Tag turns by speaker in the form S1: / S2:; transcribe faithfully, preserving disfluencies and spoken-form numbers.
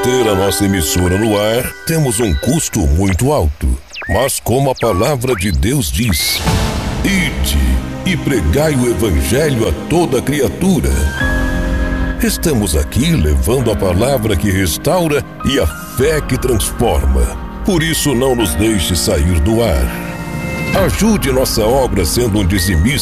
S1: manter a nossa emissora no ar, temos um custo muito alto. Mas como a palavra de Deus diz: ide e pregai o evangelho a toda criatura. Estamos aqui levando a palavra que restaura e a fé que transforma. Por isso, não nos deixe sair do ar. Ajude nossa obra sendo um dizimista